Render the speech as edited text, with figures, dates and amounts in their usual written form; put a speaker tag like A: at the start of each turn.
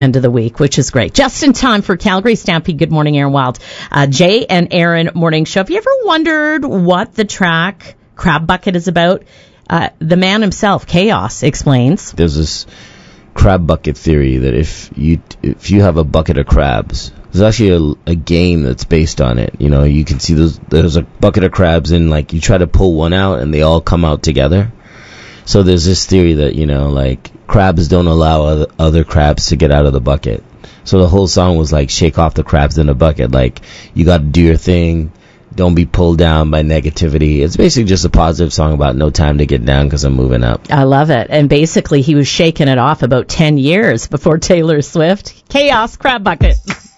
A: end of the week, which is great. Just in time for Calgary Stampede. Good morning, Aaron Wild. Jay and Aaron morning show. Have you ever wondered what the track Crab Bucket is about? The man himself, Chaos, explains.
B: There's this crab bucket theory that if you have a bucket of crabs, there's actually a game that's based on it. You know, you can see there's a bucket of crabs and like you try to pull one out and they all come out together. So there's this theory that, you know, like crabs don't allow other crabs to get out of the bucket. So the whole song was like shake off the crabs in the bucket. Like you got to do your thing. Don't be pulled down by negativity. It's basically just a positive song about no time to get down because I'm moving up.
A: I love it. And basically he was shaking it off about 10 years before Taylor Swift. Chaos Crab Bucket.